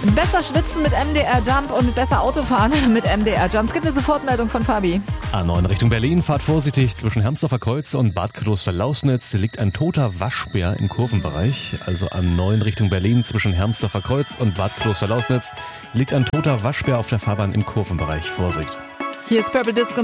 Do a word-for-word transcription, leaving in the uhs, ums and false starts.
Besser schwitzen mit M D R Jump und besser Autofahren mit M D R Jump. Es gibt eine Sofortmeldung von Fabi. A neun Richtung Berlin, fahrt vorsichtig. Zwischen Hermsdorfer Kreuz und Bad Kloster-Lausnitz liegt ein toter Waschbär im Kurvenbereich. Also A neun Richtung Berlin, zwischen Hermsdorfer Kreuz und Bad Kloster-Lausnitz liegt ein toter Waschbär auf der Fahrbahn im Kurvenbereich. Vorsicht. Hier ist Purple Disco.